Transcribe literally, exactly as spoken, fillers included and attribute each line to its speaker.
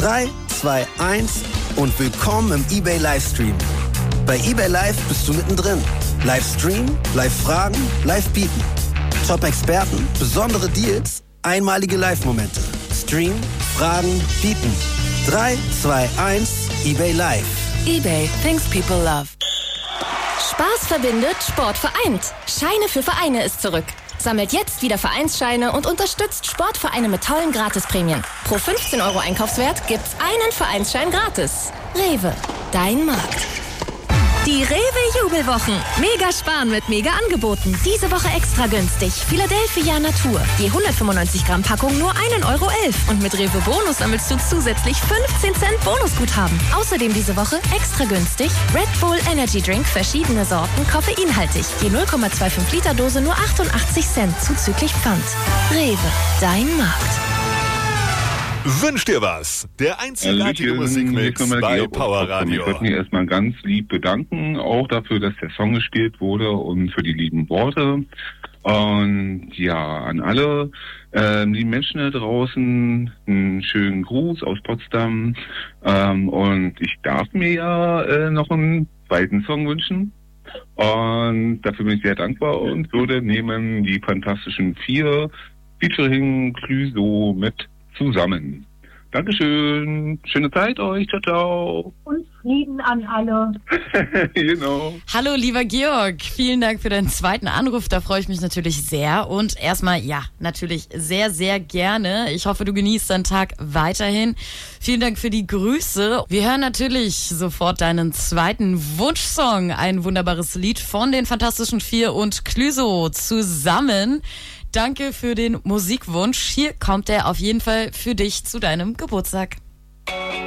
Speaker 1: drei, zwei, eins und willkommen im eBay Livestream. Bei eBay Live bist du mittendrin. Live streamen, live fragen, live bieten. Top-Experten, besondere Deals, einmalige Live-Momente. Stream, fragen, bieten. drei, zwei, eins, eBay Live.
Speaker 2: eBay, things people love.
Speaker 3: Spaß verbindet, Sport vereint. Scheine für Vereine ist zurück. Sammelt jetzt wieder Vereinsscheine und unterstützt Sportvereine mit tollen Gratisprämien. Pro fünfzehn Euro Einkaufswert gibt's einen Vereinsschein gratis. Rewe, dein Markt.
Speaker 4: Die Rewe-Jubelwochen. Mega sparen mit Mega-Angeboten. Diese Woche extra günstig. Philadelphia Natur. Die hundertfünfundneunzig Gramm Packung nur ein Euro elf. Und mit Rewe Bonus sammelst du zusätzlich fünfzehn Cent Bonusguthaben. Außerdem diese Woche extra günstig Red Bull Energy Drink, verschiedene Sorten, koffeinhaltig. Die null Komma fünfundzwanzig Liter Dose nur achtundachtzig Cent, zuzüglich Pfand. Rewe, dein Markt.
Speaker 5: Wünsch dir was. Der einzigartige
Speaker 6: Hallöchen,
Speaker 5: Musikmix bei
Speaker 6: Georg
Speaker 5: Power Radio.
Speaker 6: Ich würde mich erstmal ganz lieb bedanken, auch dafür, dass der Song gespielt wurde und für die lieben Worte. Und ja, an alle ähm, lieben Menschen da draußen einen schönen Gruß aus Potsdam. Ähm, und ich darf mir ja äh, noch einen zweiten Song wünschen. Und dafür bin ich sehr dankbar und würde nehmen die Fantastischen Vier featuring Clüso mit zusammen. Dankeschön. Schöne Zeit euch. Ciao, ciao.
Speaker 7: Und Frieden an alle.
Speaker 6: Genau.
Speaker 2: Hallo, lieber Georg. Vielen Dank für deinen zweiten Anruf. Da freue ich mich natürlich sehr. Und erstmal, ja, natürlich sehr, sehr gerne. Ich hoffe, du genießt deinen Tag weiterhin. Vielen Dank für die Grüße. Wir hören natürlich sofort deinen zweiten Wunschsong. Ein wunderbares Lied von den Fantastischen Vier und Clüso zusammen. Danke für den Musikwunsch. Hier kommt er auf jeden Fall für dich zu deinem Geburtstag.